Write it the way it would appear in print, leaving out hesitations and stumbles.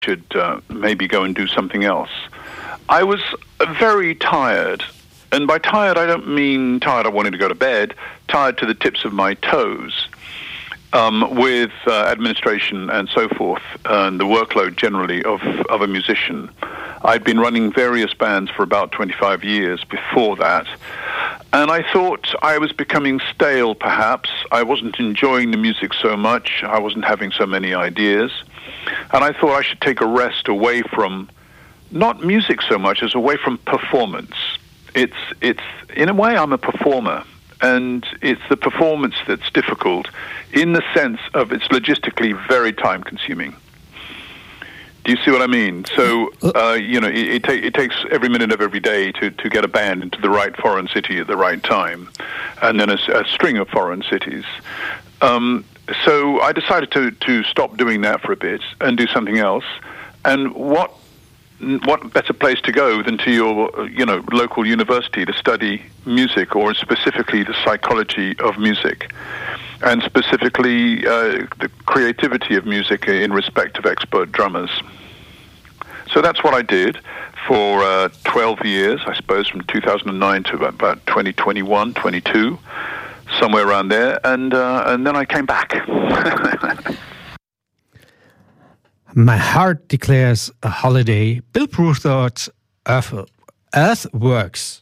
should maybe go and do something else. I was very tired. And by tired, I don't mean tired of wanting to go to bed, tired to the tips of my toes with administration and so forth, and the workload generally of a musician. I'd been running various bands for about 25 years before that, and I thought I was becoming stale, perhaps. I wasn't enjoying the music so much. I wasn't having so many ideas. And I thought I should take a rest away from, not music so much, as away from performance. It's in a way, I'm a performer, and it's the performance that's difficult in the sense of it's logistically very time-consuming. Do you see what I mean? So, it takes every minute of every day to get a band into the right foreign city at the right time, and then a string of foreign cities. So I decided to stop doing that for a bit and do something else. And what better place to go than to your, local university to study music, or specifically the psychology of music, and specifically the creativity of music in respect of expert drummers. So that's what I did for 12 years, I suppose, from 2009 to about 2021, 22, somewhere around there, and then I came back. My heart declares a holiday. Bill Bruford's Earthworks.